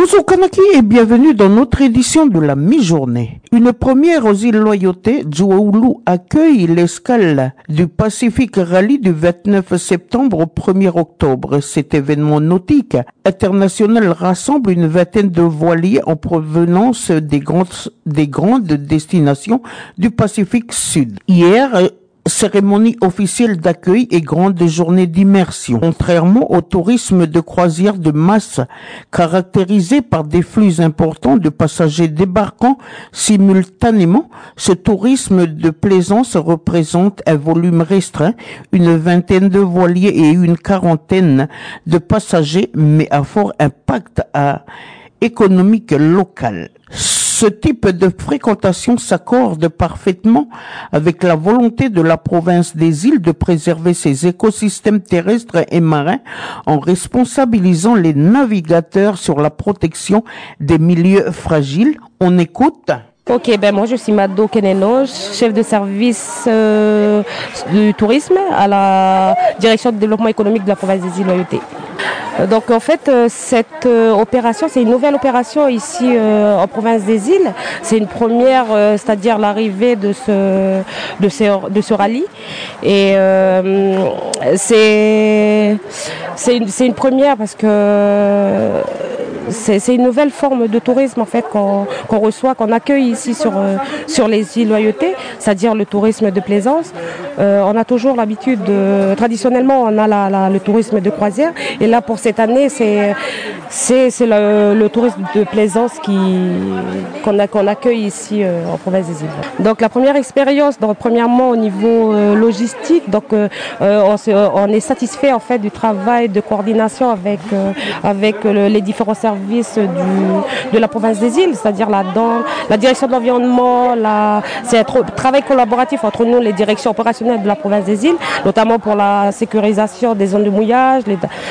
Bonjour Kanaki et bienvenue dans notre édition de la mi-journée. Une première aux îles Loyauté, Djohoulou accueille l'escale du Pacific Rally du 29 septembre au 1er octobre. Cet événement nautique international rassemble une vingtaine de voiliers en provenance des grandes destinations du Pacifique Sud. Hier, cérémonie officielle d'accueil et grande journée d'immersion. Contrairement au tourisme de croisière de masse, caractérisé par des flux importants de passagers débarquant simultanément, ce tourisme de plaisance représente un volume restreint, une vingtaine de voiliers et une quarantaine de passagers, mais à fort impact économique local. Ce type de fréquentation s'accorde parfaitement avec la volonté de la province des îles de préserver ses écosystèmes terrestres et marins en responsabilisant les navigateurs sur la protection des milieux fragiles. On écoute. Ok, moi je suis Mado Keneno, chef de service du tourisme à la direction du développement économique de la province des îles Loyauté. Donc en fait, cette opération, c'est une nouvelle opération ici en province des îles. C'est une première, c'est-à-dire l'arrivée de ce rallye. Et c'est une première parce que c'est une nouvelle forme de tourisme en fait qu'on reçoit, qu'on accueille ici sur les îles Loyauté, c'est-à-dire le tourisme de plaisance. On a toujours l'habitude traditionnellement on a le tourisme de croisière et là pour cette année c'est le tourisme de plaisance qu'on accueille ici en province des îles. Donc la première expérience, premièrement au niveau logistique, donc on est satisfait en fait du travail de coordination avec les différents services de la province des îles, c'est-à-dire là-dedans la direction de l'environnement, c'est un travail collaboratif entre nous, les directions opérationnelles de la province des îles, notamment pour la sécurisation des zones de mouillage,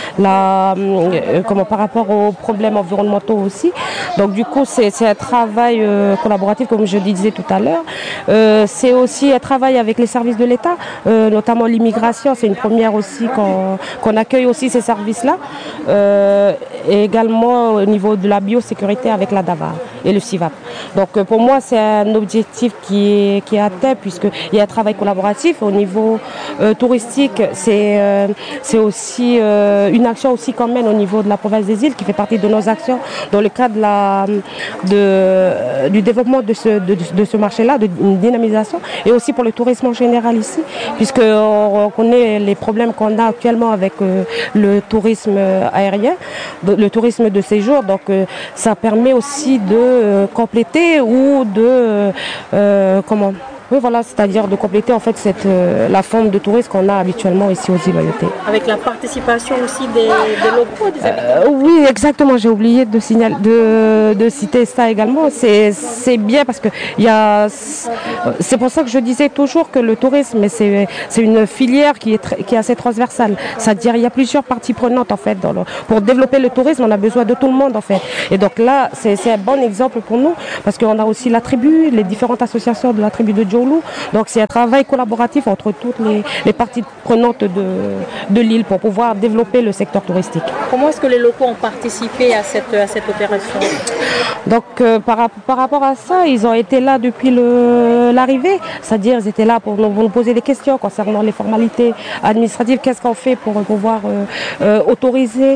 par rapport aux problèmes environnementaux aussi. Donc du coup c'est un travail collaboratif comme je disais tout à l'heure. C'est aussi un travail avec les services de l'État, notamment l'immigration, c'est une première aussi qu'on accueille aussi ces services-là. Et également au niveau de la biosécurité avec la DAVA et le CIVAP. Donc pour moi c'est un objectif qui est atteint puisqu'il y a un travail collaboratif. Au niveau touristique, c'est aussi une action aussi qu'on mène au niveau de la province des îles qui fait partie de nos actions dans le cadre du développement de ce marché-là, de dynamisation et aussi pour le tourisme en général ici puisqu'on connaît les problèmes qu'on a actuellement avec le tourisme aérien, le tourisme de séjour. Donc ça permet aussi de compléter ou de c'est-à-dire de compléter en fait la forme de tourisme qu'on a habituellement ici aux îles Loyauté. Avec la participation aussi des locaux, des habitants. Oui, exactement. J'ai oublié de citer ça également. C'est bien parce que c'est pour ça que je disais toujours que le tourisme, c'est une filière qui est assez transversale. C'est-à-dire il y a plusieurs parties prenantes en fait. Pour développer le tourisme, on a besoin de tout le monde en fait. Et donc là, c'est un bon exemple pour nous parce qu'on a aussi la tribu, les différentes associations de la tribu de Djohoulou. Donc c'est un travail collaboratif entre toutes les parties prenantes de l'île pour pouvoir développer le secteur touristique. Comment est-ce que les locaux ont participé à cette opération? Donc par rapport à ça, ils ont été là depuis l'arrivée, c'est-à-dire ils étaient là pour nous poser des questions concernant les formalités administratives, qu'est-ce qu'on fait pour pouvoir autoriser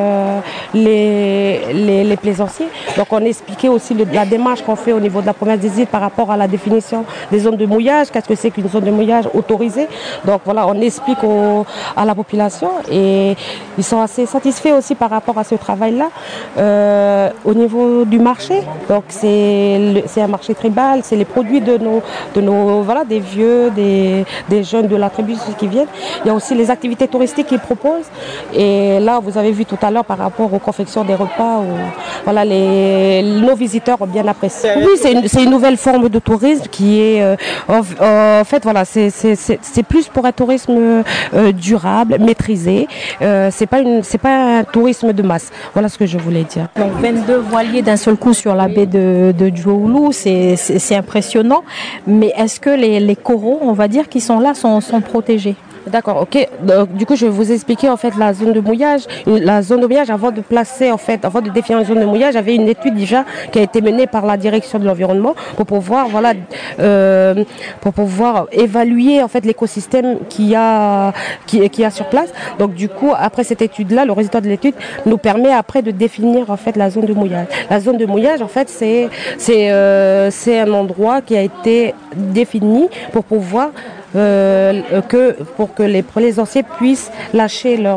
les plaisanciers. Donc on expliquait aussi la démarche qu'on fait au niveau de la province des îles par rapport à la définition des zones de mouillage, qu'est-ce que c'est qu'une zone de mouillage autorisée. Donc voilà, on explique à la population et ils sont assez satisfaits aussi par rapport à ce travail-là. Au niveau du marché, donc c'est un marché tribal, c'est les produits de nos des vieux, des jeunes de la tribu qui viennent. Il y a aussi les activités touristiques qu'ils proposent. Et là, vous avez vu tout à l'heure par rapport aux confections des repas, nos visiteurs ont bien apprécié. Oui, c'est une nouvelle forme de tourisme qui est en fait c'est plus pour un tourisme durable, maîtrisé. C'est pas un tourisme de masse. Voilà ce que je voulais dire. Donc 22 voiliers d'un seul coup sur la baie de Djohoulou, c'est impressionnant. Mais est-ce que les coraux, on va dire, qui sont là, sont protégés? D'accord, ok. Donc, du coup, je vais vous expliquer en fait la zone de mouillage. La zone de mouillage, avant de placer en fait, avant de définir une zone de mouillage, j'avais une étude déjà qui a été menée par la direction de l'environnement pour pouvoir pour pouvoir évaluer en fait l'écosystème qu'il y a sur place. Donc du coup, après cette étude-là, le résultat de l'étude nous permet après de définir en fait la zone de mouillage. La zone de mouillage, en fait, c'est un endroit qui a été défini pour pouvoir pour que les plaisanciers puissent lâcher leur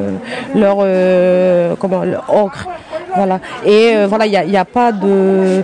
encre. Voilà. Et voilà, il y a pas de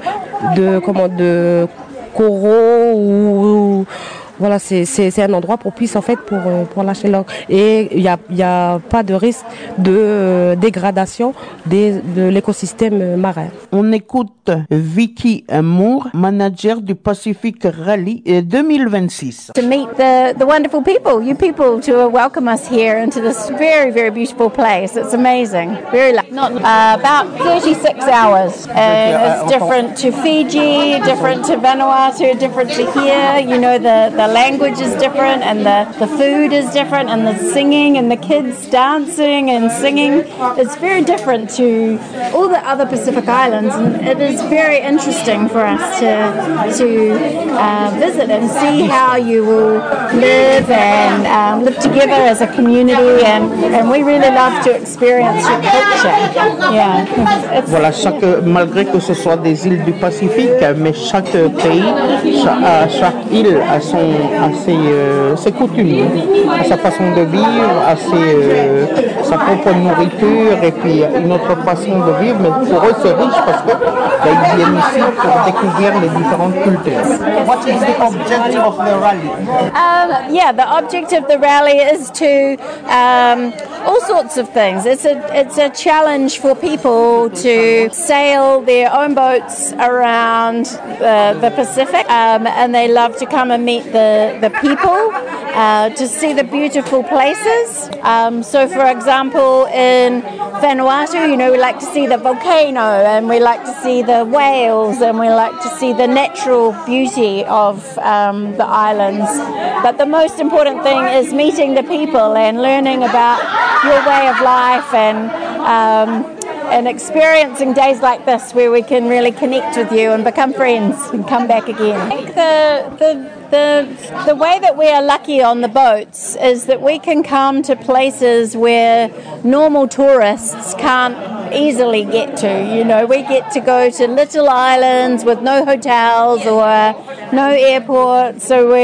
coraux ou voilà, c'est un endroit propice en fait pour lâcher l'encre. Et il y a pas de risque de dégradation de l'écosystème marin. On écoute Vicky Moore, manager du Pacific Rally 2026. To meet the wonderful people, you people, to welcome us here into this very, very beautiful place. It's amazing. Very lucky. About 36 hours. And it's different to Fiji, different to Vanuatu, different to here. You know, the language is different and the food is different and the singing and the kids dancing and singing. It's very different to all the other Pacific Islands, and it is very interesting for us to visit and see how you will live and live together as a community, and we really love to experience your culture. Yeah. Voilà, malgré que ce soit des îles du Pacifique, mais chaque pays, chaque île a ses coutumes, a sa façon de vivre, a sa propre nourriture et puis une autre façon de vivre. Mais pour eux, c'est riche parce que ils viennent ici pour découvrir les différentes cultures. What is the objective of the rally? The objective of the rally is to all sorts of things. It's a challenge for people to sail their own boats around the Pacific, and they love to come and meet the people, to see the beautiful places. So, for example, in Vanuatu, we like to see the volcano, and we like to see the whales, and we like to see the natural beauty of the islands. But the most important thing is meeting the people and learning about your way of life and experiencing days like this where we can really connect with you and become friends and come back again. I think the way that we are lucky on the boats is that we can come to places where normal tourists can't easily get to. We get to go to little islands with no hotels or no airports, so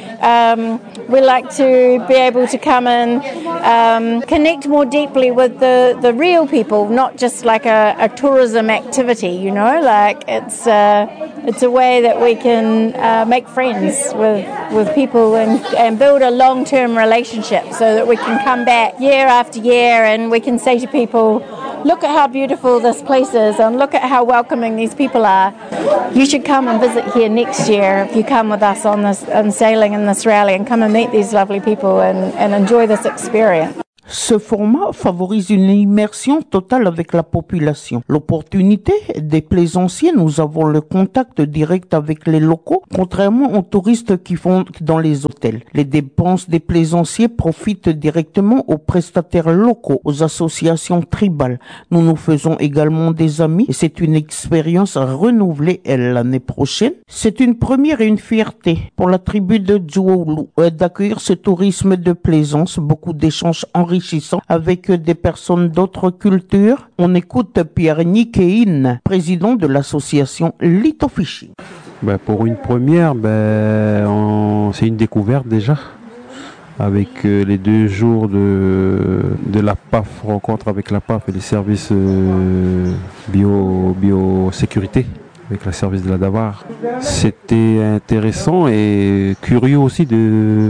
we like to be able to come and connect more deeply with the real people, not just like a tourism activity, like it's a way that we can make friends with people and build a long-term relationship so that we can come back year after year and we can say to people, look at how beautiful this place is and look at how welcoming these people are. You should come and visit here next year if you come with us on sailing in this rally and come and meet these lovely people and enjoy this experience. Ce format favorise une immersion totale avec la population. L'opportunité des plaisanciers, nous avons le contact direct avec les locaux, contrairement aux touristes qui vont dans les hôtels. Les dépenses des plaisanciers profitent directement aux prestataires locaux, aux associations tribales. Nous nous faisons également des amis et c'est une expérience renouvelée l'année prochaine. C'est une première et une fierté pour la tribu de Djuoulu d'accueillir ce tourisme de plaisance, beaucoup d'échanges enrichissants avec des personnes d'autres cultures. On écoute Pierre Nikein, président de l'association Little Fishing. Pour une première, c'est une découverte déjà. Avec les 2 jours de la PAF, rencontre avec la PAF et les services biosécurité, avec le service de la DAVAR. C'était intéressant et curieux aussi de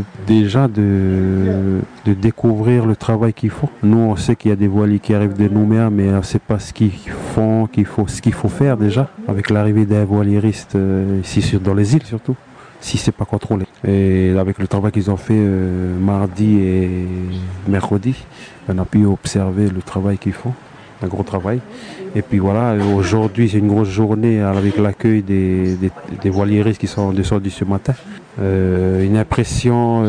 découvrir le travail qu'ils font. Nous, on sait qu'il y a des voiliers qui arrivent de Nouméa, mais on ne sait pas ce qu'ils font, ce qu'il faut faire déjà, avec l'arrivée d'un voiliériste ici dans les îles surtout, si c'est pas contrôlé. Et avec le travail qu'ils ont fait mardi et mercredi, on a pu observer le travail qu'ils font. Un gros travail. Et puis voilà, aujourd'hui c'est une grosse journée avec l'accueil des voiliéristes qui sont descendus ce matin. Une impression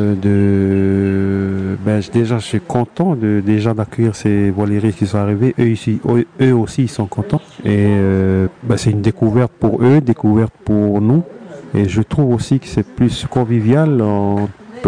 déjà je suis content d'accueillir ces voiliéristes qui sont arrivés. Eux aussi ils sont contents. Et c'est une découverte pour eux, découverte pour nous. Et je trouve aussi que c'est plus convivial en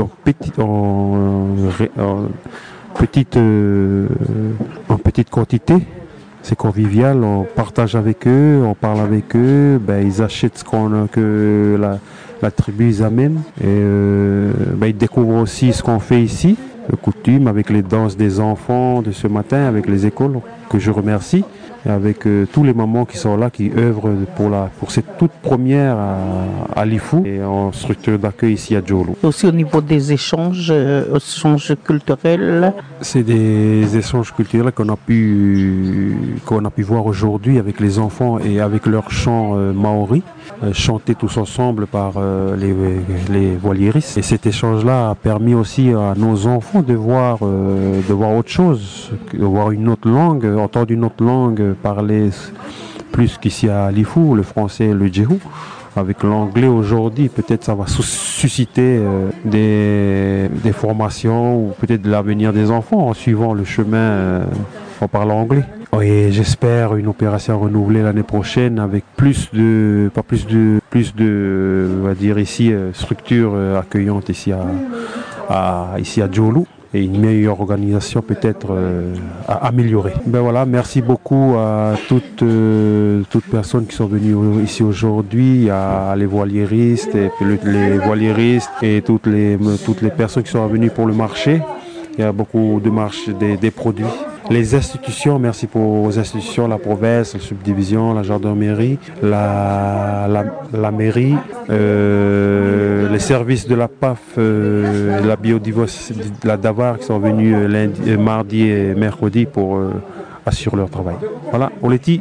petite quantité. C'est convivial, on partage avec eux, on parle avec eux, ils achètent que la tribu ils amènent. Et ils découvrent aussi ce qu'on fait ici, le coutume avec les danses des enfants de ce matin, avec les écoles que je remercie. Et avec tous les mamans qui sont là, qui œuvrent pour cette toute première à Lifou et en structure d'accueil ici à Djolo. Aussi au niveau des échanges culturels. C'est des échanges culturels qu'on a pu voir aujourd'hui avec les enfants et avec leur chant maori, chanté tous ensemble par les voiliéristes. Et cet échange-là a permis aussi à nos enfants de voir autre chose, de voir une autre langue, entendre une autre langue parler plus qu'ici à Lifou, le français et le djihou. Avec l'anglais aujourd'hui, peut-être ça va susciter des formations ou peut-être de l'avenir des enfants en suivant le chemin en parlant anglais. Et j'espère une opération renouvelée l'année prochaine avec plus de on va dire ici structures accueillantes ici à Djolo. Et une meilleure organisation peut-être à améliorer. Voilà, merci beaucoup à toutes personnes qui sont venues ici aujourd'hui, à les voiliéristes et toutes les personnes qui sont venues pour le marché. Il y a beaucoup de marches des produits. Les institutions, merci aux institutions, la province, la subdivision, la gendarmerie, la mairie, les services de la PAF, la biodiversité, la DAVAR qui sont venus mardi et mercredi pour assurer leur travail. Voilà, Oleti.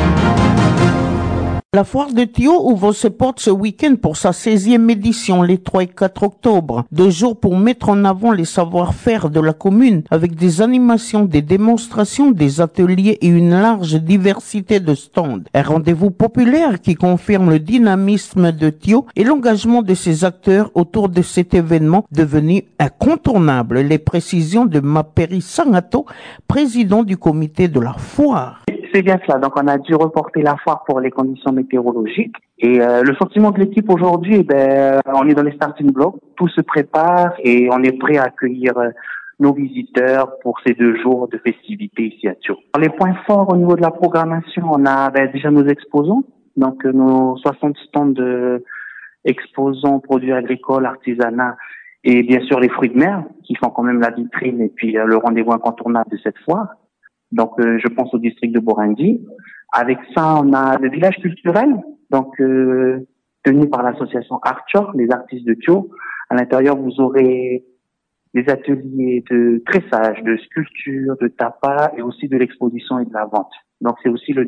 La foire de Thio ouvre ses portes ce week-end pour sa 16e édition, les 3 et 4 octobre. 2 jours pour mettre en avant les savoir-faire de la commune avec des animations, des démonstrations, des ateliers et une large diversité de stands. Un rendez-vous populaire qui confirme le dynamisme de Thio et l'engagement de ses acteurs autour de cet événement devenu incontournable. Les précisions de Maperi Sangato, président du comité de la foire. C'est bien cela. Donc, on a dû reporter la foire pour les conditions météorologiques. Et le sentiment de l'équipe aujourd'hui, on est dans les starting blocks. Tout se prépare et on est prêt à accueillir nos visiteurs pour ces 2 jours de festivités ici à Thio. Les points forts au niveau de la programmation, on a déjà nos exposants. Donc, nos 60 stands de exposants, produits agricoles, artisanat et bien sûr les fruits de mer qui font quand même la vitrine et puis le rendez-vous incontournable de cette foire. Donc, je pense au district de Borandi. Avec ça, on a le village culturel, donc tenu par l'association Arthur, les artistes de Thio. À l'intérieur, vous aurez des ateliers de tressage, de sculpture, de tapas et aussi de l'exposition et de la vente. Donc, c'est aussi la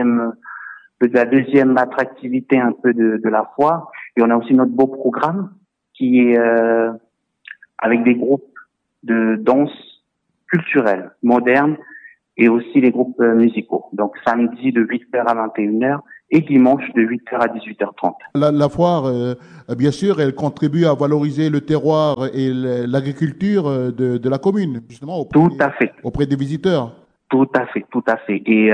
deuxième attractivité un peu de la foire. Et on a aussi notre beau programme qui est avec des groupes de danse culturelle, moderne, et aussi les groupes musicaux. Donc samedi de 8h à 21h et dimanche de 8h à 18h30. La foire, bien sûr, elle contribue à valoriser le terroir et l'agriculture de la commune, justement, auprès des visiteurs. Tout à fait. Et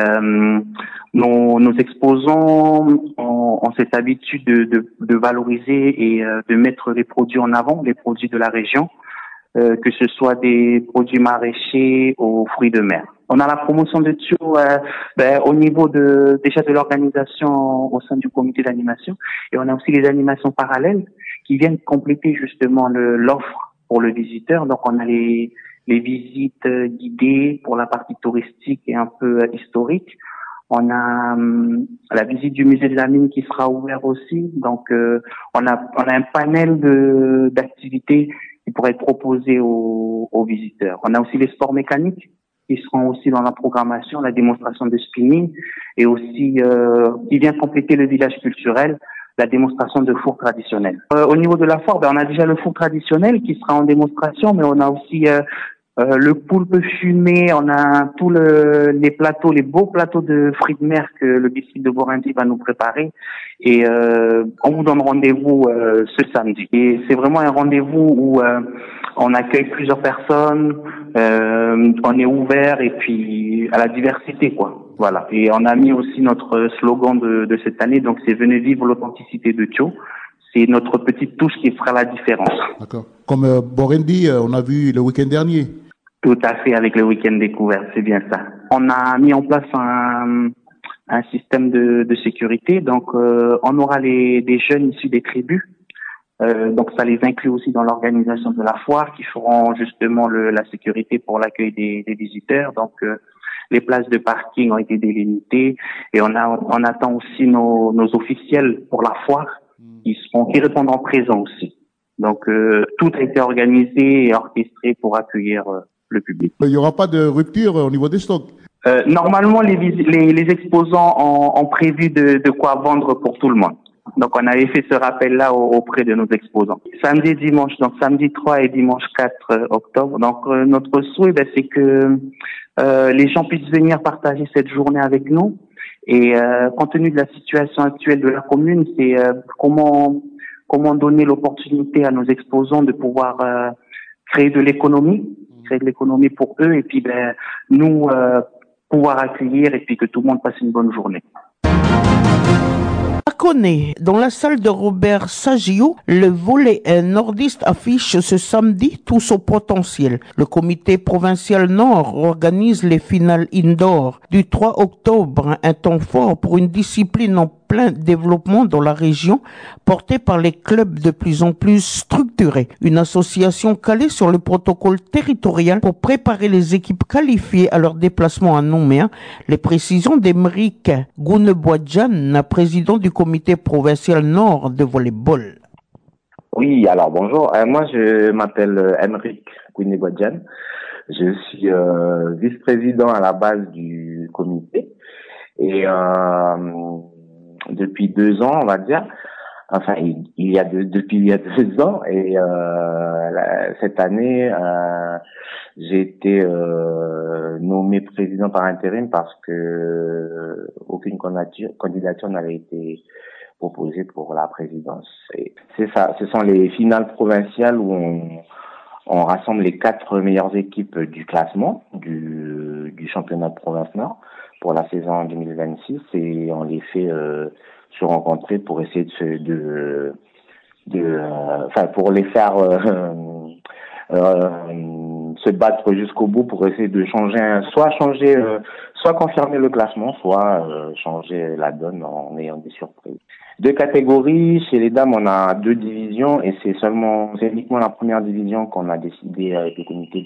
nos exposants ont cette habitude de valoriser et de mettre les produits en avant, les produits de la région, que ce soit des produits maraîchers aux fruits de mer. On a la promotion de Thio au niveau de l'organisation au sein du comité d'animation, et on a aussi les animations parallèles qui viennent compléter justement l'offre pour le visiteur. Donc on a les visites guidées pour la partie touristique et un peu historique. On a la visite du musée de la mine qui sera ouvert aussi. Donc on a un panel d'activités qui pourraient être proposées aux visiteurs. On a aussi les sports mécaniques qui seront aussi dans la programmation, la démonstration de spinning et aussi qui vient compléter le village culturel, la démonstration de four traditionnel. Au niveau de la foire, on a déjà le four traditionnel qui sera en démonstration, mais on a aussi Le poulpe fumé, on a tous les plateaux, les beaux plateaux de fruits de mer que le district de Borendi va nous préparer. Et on vous donne rendez-vous ce samedi. Et c'est vraiment un rendez-vous où on accueille plusieurs personnes, on est ouvert et puis à la diversité, quoi. Voilà. Et on a mis aussi notre slogan de cette année, donc c'est venez vivre l'authenticité de Thio. C'est notre petite touche qui fera la différence. D'accord. Comme Borendi, on a vu le week-end dernier. Tout à fait, avec le week-end découverte, c'est bien ça. On a mis en place un système de sécurité, donc on aura des jeunes issus des tribus. Donc ça les inclut aussi dans l'organisation de la foire, qui feront justement la sécurité pour l'accueil des visiteurs. Donc les places de parking ont été délimitées et on attend aussi nos officiels pour la foire qui répondront présents aussi. Donc tout a été organisé et orchestré pour accueillir le public. Il n'y aura pas de rupture au niveau des stocks? Normalement, les exposants ont prévu de quoi vendre pour tout le monde. Donc, on avait fait ce rappel-là auprès de nos exposants. Samedi et dimanche, donc samedi 3 et dimanche 4 octobre. Donc, notre souhait, c'est que les gens puissent venir partager cette journée avec nous. Et compte tenu de la situation actuelle de la commune, c'est comment donner l'opportunité à nos exposants de pouvoir créer de l'économie pour eux, et puis nous pouvoir accueillir et puis que tout le monde passe une bonne journée. À Koné, dans la salle de Robert Saggio, le volley nordiste affiche ce samedi tout son potentiel. Le comité provincial Nord organise les finales indoor du 3 octobre, un temps fort pour une discipline en plein développement dans la région, portée par les clubs de plus en plus structurés. Une association calée sur le protocole territorial pour préparer les équipes qualifiées à leur déplacement à Nouméa. Les précisions d'Emeric Gouneboadjan, président du comité provincial Nord de volleyball. Oui, alors bonjour. Moi, je m'appelle Emeric Gouneboadjan. Je suis vice-président à la base du comité. Et depuis 2 ans, on va dire. Enfin, depuis il y a 2 ans. Et cette année, j'ai été nommé président par intérim parce que aucune candidature n'avait été proposée pour la présidence. Et c'est ça. Ce sont les finales provinciales où on rassemble les 4 meilleures équipes du classement du championnat de province Nord pour la saison 2026 et on les fait se rencontrer pour essayer pour les faire se battre jusqu'au bout pour essayer de soit confirmer le classement, soit changer la donne en ayant des surprises. 2 catégories. Chez les dames, on a 2 divisions et c'est uniquement la première division qu'on a décidé avec le comité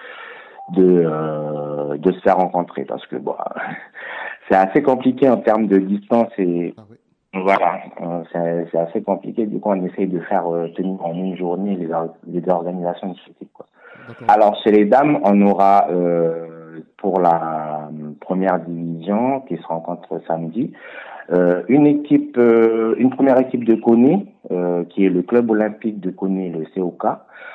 de se faire rencontrer parce que c'est assez compliqué en termes de distance et voilà, c'est assez compliqué. Du coup, on essaye de faire tenir en une journée les organisations de ce type, quoi. Alors, chez les dames, on aura pour la première division qui se rencontre samedi, une première équipe de Koné, qui est le club olympique de Koné, le COK,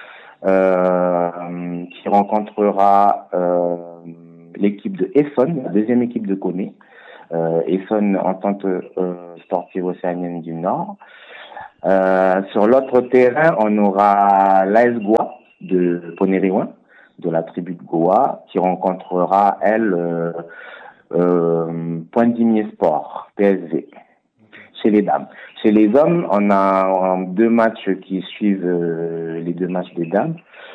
qui rencontrera l'équipe de Essonne, la deuxième équipe de Koné. Essonne Entente sportive océanienne du Nord. Sur l'autre terrain, on aura l'AS Goa de Poneriouin, de la tribu de Goa, qui rencontrera, elle, Pointe-Dimier Sport, PSV, chez les dames. Chez les hommes, on a 2 matchs qui suivent les 2 matchs des dames.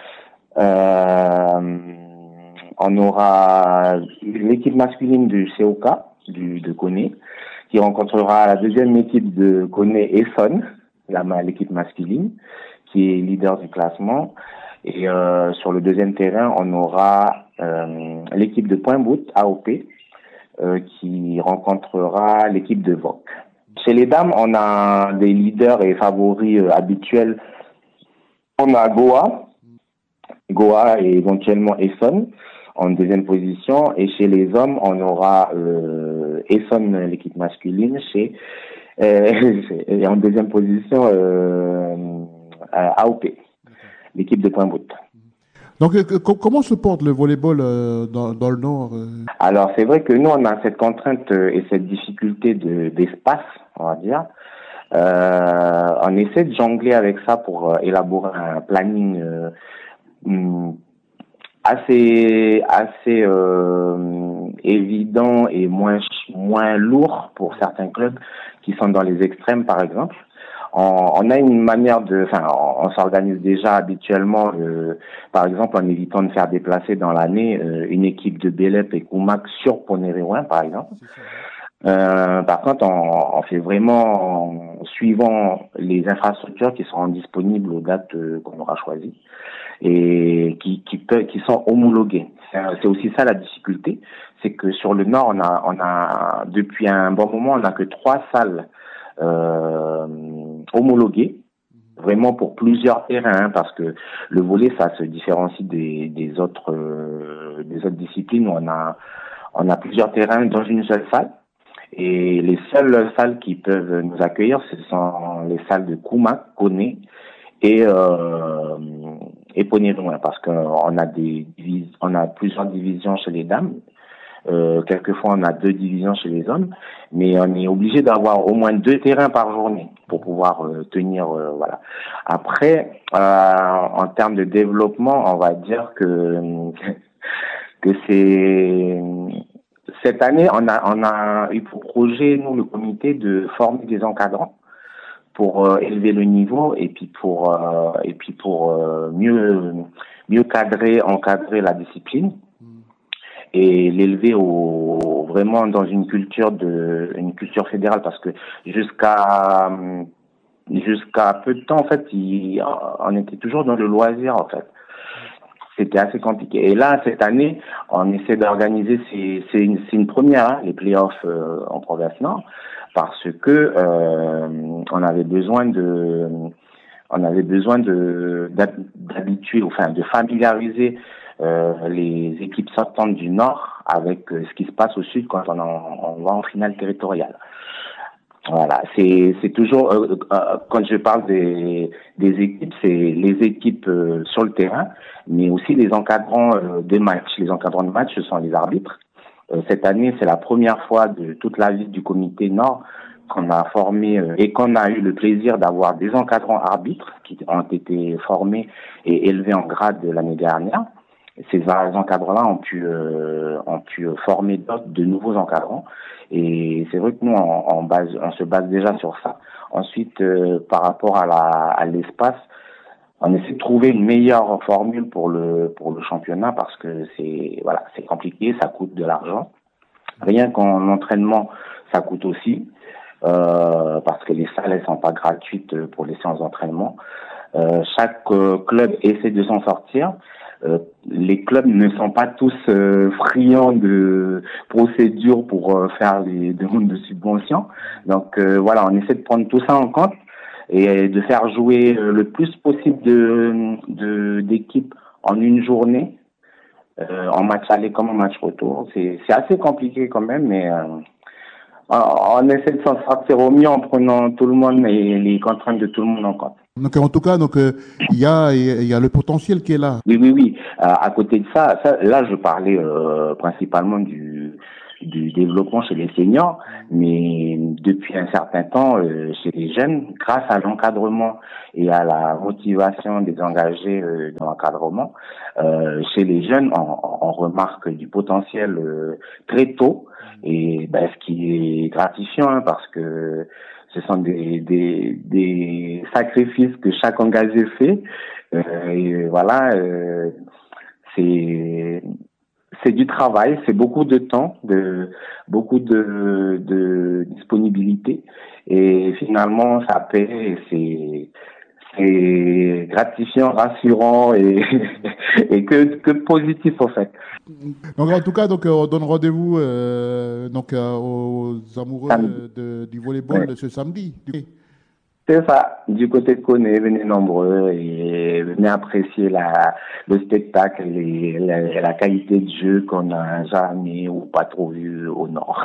On aura l'équipe masculine du COK, de Koné, qui rencontrera la deuxième équipe de Koné Essonne, l'équipe masculine, qui est leader du classement. Et sur le deuxième terrain, on aura l'équipe de Pointe-Bout, AOP, qui rencontrera l'équipe de VOC. Chez les dames, on a des leaders et favoris habituels. On a Goa et éventuellement Essonne en deuxième position. Et chez les hommes, on aura Essonne, l'équipe masculine, et en deuxième position AOP, l'équipe de Pointe-Bout. Donc, comment se porte le volleyball dans le Nord Alors, c'est vrai que nous, on a cette contrainte et cette difficulté d'espace, on va dire. On essaie de jongler avec ça pour élaborer un planning assez évident et moins lourd pour certains clubs qui sont dans les extrêmes, par exemple. On a une manière on s'organise déjà habituellement, par exemple, en évitant de faire déplacer dans l'année une équipe de Bélep et Koumak sur Poneriouin, par exemple. Par contre, on fait vraiment en suivant les infrastructures qui seront disponibles aux dates qu'on aura choisies et qui sont homologuées. C'est aussi ça la difficulté, c'est que sur le Nord, on a depuis un bon moment, on n'a que 3 salles homologuées, vraiment pour plusieurs terrains, parce que le volley, ça se différencie des autres disciplines où on a plusieurs terrains dans une seule salle. Et les seules salles qui peuvent nous accueillir, ce sont les salles de Koumak, Koné et Poneriouin, parce qu'on a on a plusieurs divisions chez les dames. Quelquefois, on a 2 divisions chez les hommes, mais on est obligé d'avoir au moins 2 terrains par journée pour pouvoir tenir, voilà. Après, en termes de développement, on va dire que c'est cette année, on a eu pour projet, nous, le comité, de former des encadrants pour élever le niveau et puis pour mieux encadrer la discipline et l'élever vraiment dans une culture fédérale, parce que jusqu'à peu de temps, en fait, on était toujours dans le loisir, en fait. C'était assez compliqué. Et là, cette année, on essaie d'organiser, c'est une première, les playoffs en province Nord, parce que on avait besoin d'habituer, enfin de familiariser les équipes sortantes du Nord avec ce qui se passe au Sud quand on va en finale territoriale. Voilà, c'est toujours quand je parle des équipes, c'est les équipes sur le terrain, mais aussi les encadrants de match. Les encadrants de match, ce sont les arbitres. Cette année, c'est la première fois de toute la vie du comité Nord qu'on a formé et qu'on a eu le plaisir d'avoir des encadrants arbitres qui ont été formés et élevés en grade l'année dernière. Ces encadrants-là ont pu former de nouveaux encadrants. Et c'est vrai que nous, on se base déjà sur ça. Ensuite, par rapport à l'espace, on essaie de trouver une meilleure formule pour le championnat, parce que c'est compliqué, ça coûte de l'argent. Rien qu'en entraînement, ça coûte aussi, parce que les salles, elles sont pas gratuites pour les séances d'entraînement. Chaque club essaie de s'en sortir. Les clubs ne sont pas tous friands de procédures pour faire les demandes de subventions. Donc voilà, on essaie de prendre tout ça en compte et de faire jouer le plus possible d'équipes en une journée, en match aller comme en match retour. C'est assez compliqué quand même, mais on essaie de s'en sortir au mieux en prenant tout le monde et les contraintes de tout le monde en compte. Donc en tout cas, il y a le potentiel qui est là. Oui. À côté de ça, là je parlais principalement du développement chez les seniors, mais depuis un certain temps chez les jeunes, grâce à l'encadrement et à la motivation des engagés dans l'encadrement, chez les jeunes, on remarque du potentiel très tôt, et ce qui est gratifiant, parce que ce sont des sacrifices que chaque engagé fait. Et voilà, c'est du travail, c'est beaucoup de temps, beaucoup de disponibilité, et finalement ça paie. C'est gratifiant, rassurant et que positif en fait. Donc en tout cas, on donne rendez-vous aux amoureux du volleyball ce samedi. C'est ça, du côté de Koné, venez nombreux et venez apprécier le spectacle et la qualité de jeu qu'on n'a jamais ou pas trop vu au Nord.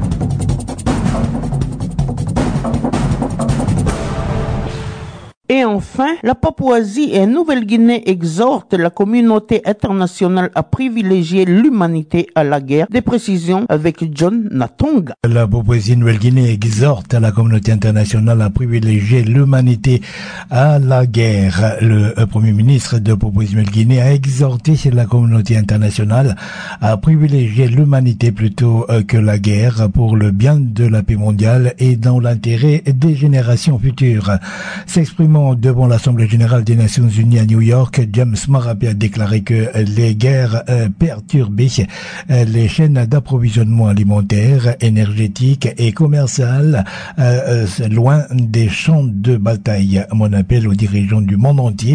Et enfin, la Papouasie et Nouvelle-Guinée exhortent la communauté internationale à privilégier l'humanité à la guerre. Des précisions avec John Natonga. La Papouasie Nouvelle-Guinée exhorte la communauté internationale à privilégier l'humanité à la guerre. Le Premier ministre de Papouasie Nouvelle-Guinée a exhorté la communauté internationale à privilégier l'humanité plutôt que la guerre pour le bien de la paix mondiale et dans l'intérêt des générations futures. S'exprimant devant l'Assemblée générale des Nations Unies à New York, James Marape a déclaré que les guerres perturbaient les chaînes d'approvisionnement alimentaire, énergétique et commercial loin des champs de bataille. Mon appel aux dirigeants du monde entier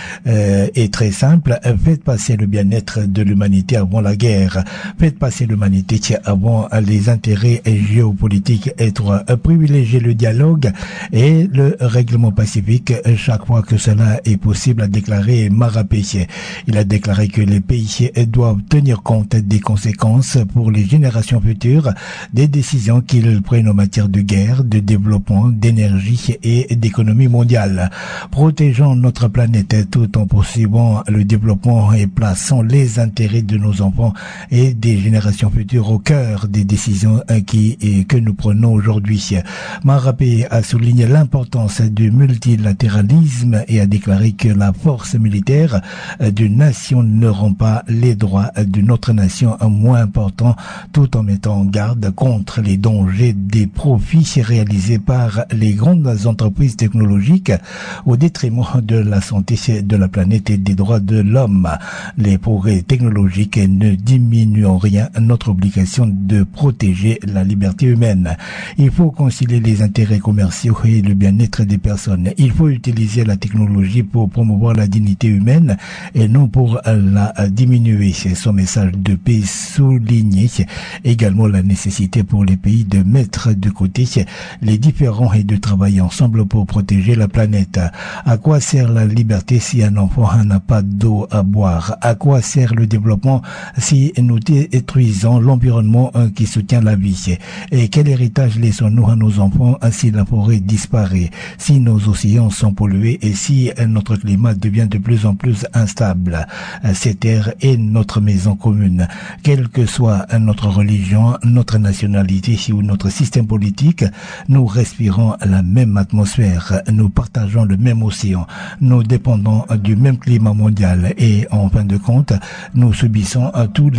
est très simple. Faites passer le bien-être de l'humanité avant la guerre. Faites passer l'humanité avant les intérêts géopolitiques. Privilégier le dialogue et le règlement pacifique chaque fois que cela est possible, a déclaré Marape. Il a déclaré que les pays doivent tenir compte des conséquences pour les générations futures des décisions qu'ils prennent en matière de guerre, de développement, d'énergie et d'économie mondiale. Protégeons notre planète tout en poursuivant le développement et plaçant les intérêts de nos enfants et des générations futures au cœur des décisions que nous prenons aujourd'hui. Marape a souligné l'importance du multilatéralisme et a déclaré que la force militaire d'une nation ne rend pas les droits d'une autre nation moins importants, tout en mettant en garde contre les dangers des profits réalisés par les grandes entreprises technologiques au détriment de la santé de la planète et des droits de l'homme. Les progrès technologiques ne diminuent en rien notre obligation de protéger la liberté humaine. Il faut concilier les intérêts commerciaux et le bien-être des personnes. Il faut utiliser la technologie pour promouvoir la dignité humaine et non pour la diminuer. Son message de paix soulignait également la nécessité pour les pays de mettre de côté les différends et de travailler ensemble pour protéger la planète. À quoi sert la liberté si un enfant n'a pas d'eau à boire? À quoi sert le développement si nous détruisons l'environnement qui soutient la vie? Et quel héritage laissons-nous à nos enfants si la forêt disparaît, si nos océans sont pollués et si notre climat devient de plus en plus instable? Cette terre est notre maison commune. Quelle que soit notre religion, notre nationalité ou notre système politique, nous respirons la même atmosphère, nous partageons le même océan, nous dépendons du même climat mondial et en fin de compte, nous subissons toutes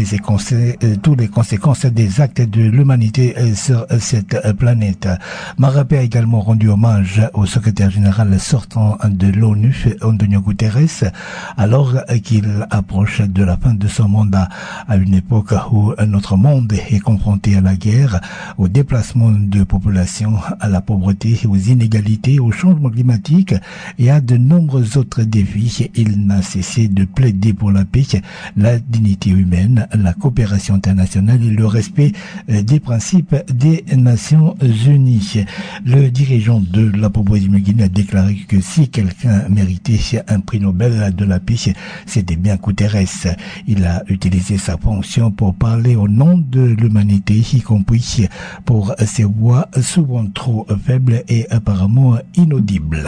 les conséquences des actes de l'humanité sur cette planète. Marape a également rendu hommage au secrétaire général sortant de l'ONU, Antonio Guterres, alors qu'il approche de la fin de son mandat, à une époque où notre monde est confronté à la guerre, au déplacement de population, à la pauvreté, aux inégalités, au changement climatique et à de nombreux autres défis. Il n'a cessé de plaider pour la paix, la dignité humaine, la coopération internationale et le respect des principes des Nations Unies. Le dirigeant de la Papouasie Nouvelle-Guinée a déclaré que si quelqu'un méritait un prix Nobel de la paix, c'était bien Guterres. Il a utilisé sa fonction pour parler au nom de l'humanité, y compris pour ses voix souvent trop faibles et apparemment inaudibles.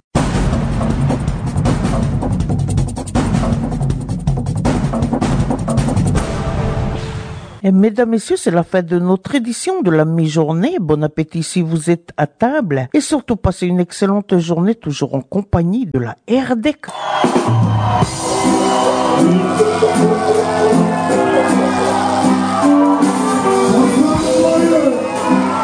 Et mesdames, messieurs, c'est la fin de notre édition de la mi-journée. Bon appétit si vous êtes à table. Et surtout, passez une excellente journée, toujours en compagnie de la RDC.